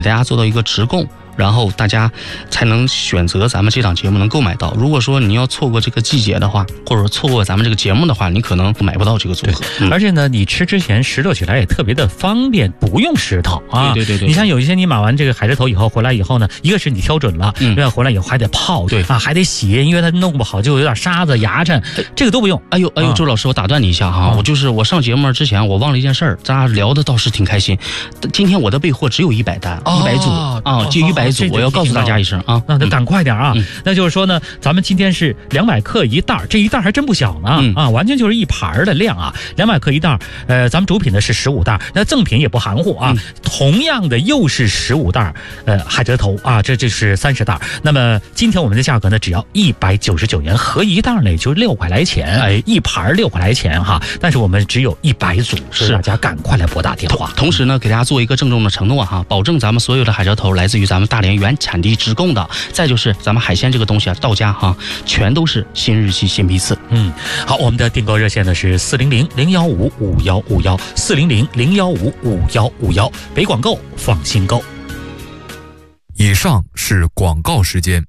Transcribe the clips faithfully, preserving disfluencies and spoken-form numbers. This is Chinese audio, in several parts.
大家做到一个直供，然后大家才能选择咱们这档节目能购买到。如果说你要错过这个季节的话，或者说错过咱们这个节目的话，你可能买不到这个组合。 嗯、而且呢，你吃之前拾掇起来也特别的方便，不用石头啊。 对对 对, 对。 你像有一些你买完这个海蜇头以后回来以后呢，一个是你挑准了，另外、嗯、回来以后还得泡， 对啊，还得洗，因为它弄不好就有点沙子、牙碜，这个都不用。 哎呦哎呦，周老师，我打断你一下哈、啊，我就是我上节目之前我忘了一件事儿，咱俩聊的倒是挺开心。今天我的备货只有一百单，一百、哦、组啊，就一百组、哦，我要告诉大家一声啊， 那得赶快点啊、嗯！那就是说呢，咱们今天是两百克一袋，这一袋还真不小呢、嗯、啊，完全就是一盘的量啊，两百克一袋。呃，咱们主品呢是十五袋，那赠品也不含糊啊，嗯、同样的又是十五袋，呃，海蜇头啊，这就是三十袋。那么今天我们的价格呢，只要一百九十九元，合一袋呢也就六块来钱，哎，一盘六块来钱哈。但是我们只有一百组，所以大家赶快来拨打电话。 同时呢，给大家做一个郑重的承诺哈，保证咱们所有的海蜇头来自于咱们大连原产地直供的。再就是咱们海鲜这个东西啊，到家哈，全都是新日期新批次。 嗯，好，我们的订购热线呢是四零零零幺五五幺五幺，四零零零幺五五幺五幺，北广购放心购。 以上是广告时间。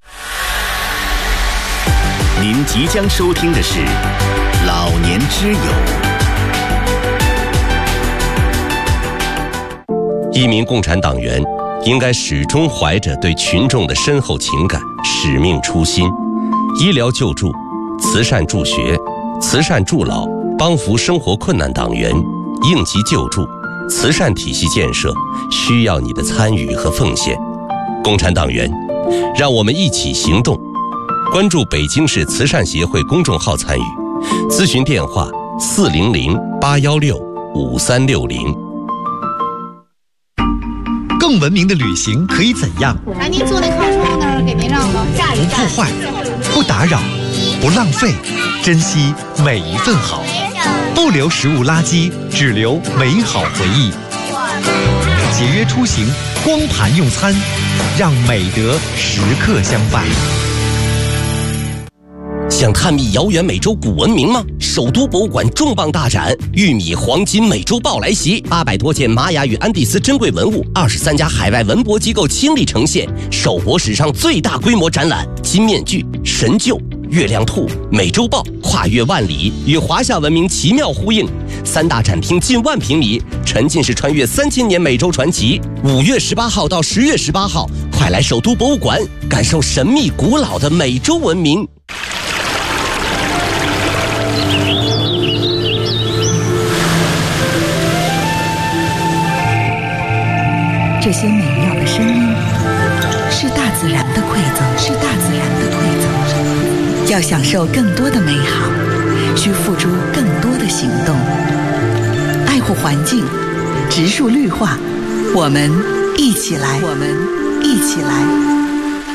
您即将收听的是《老年之友》。一名共产党员应该始终怀着对群众的深厚情感、使命初心。医疗救助、慈善助学、慈善助老、帮扶生活困难党员、应急救助、慈善体系建设，需要你的参与和奉献。共产党员，让我们一起行动。关注北京市慈善协会公众号参与，咨询电话四零零八幺六五三六零。 更文明的旅行可以怎样？ 哎，您坐那靠窗那儿，给您让了。 不破坏，不打扰，不浪费，珍惜每一份好，不留食物垃圾，只留美好回忆。节约出行，光盘用餐，让美德时刻相伴。 想探秘遥远美洲古文明吗？首都博物馆重磅大展“玉米黄金美洲豹”来袭，八百多件玛雅与安第斯珍贵文物，二十三家海外文博机构倾力呈现，首博史上最大规模展览。金面具、神鹫、月亮兔、美洲豹跨越万里，与华夏文明奇妙呼应。三大展厅近万平米，沉浸式穿越三千年美洲传奇。五月十八号到十月十八号，快来首都博物馆感受神秘古老的美洲文明。 这些美妙的声音是大自然的馈赠，是大自然的馈赠。要享受更多的美好，需付出更多的行动。爱护环境，植树绿化，我们一起来，我们一起来。